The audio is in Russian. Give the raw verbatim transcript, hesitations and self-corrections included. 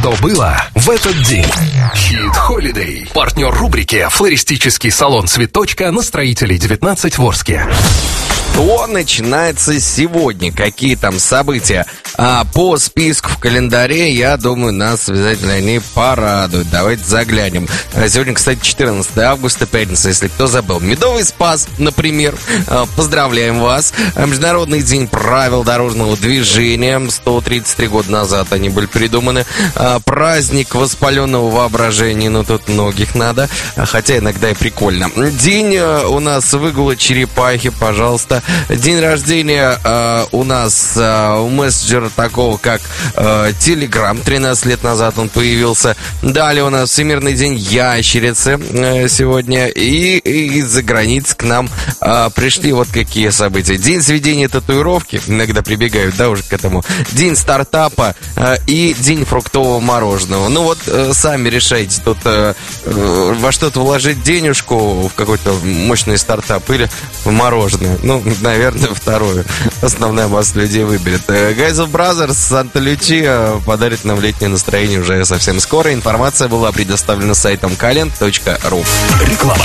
что было в этот день. Хит Холидей. Партнер рубрики «Флористический салон Цветочка» на Строителей девятнадцать в Орске. Что начинается сегодня? Какие там события? А по списку в календаре, я думаю, нас обязательно они порадуют. Давайте заглянем. Сегодня, кстати, четырнадцатое августа, пятница, если кто забыл. Медовый Спас, например. Поздравляем вас. Международный день правил дорожного движения. сто тридцать три года назад они были придуманы. Праздник воспаленного воображения. Ну, тут многих надо. Хотя иногда и прикольно. День у нас выгула черепахи, пожалуйста. День рождения э, у нас э, у мессенджера такого, как э, Telegram. тринадцать лет назад он появился. Далее у нас Всемирный день ящерицы э, сегодня. И, и из-за границ к нам э, пришли вот какие события. День сведения татуировки. Иногда прибегают, да, уже к этому. День стартапа э, и день фруктового мороженого. Ну вот, э, сами решайте тут э, э, во что-то вложить денежку, в какой-то мощный стартап или в мороженое. Ну, наверное, вторую. Основная масса людей выберет. Guys of Brothers, Санта-Лючия подарит нам летнее настроение уже совсем скоро. Информация была предоставлена сайтом кален точка ру. Реклама.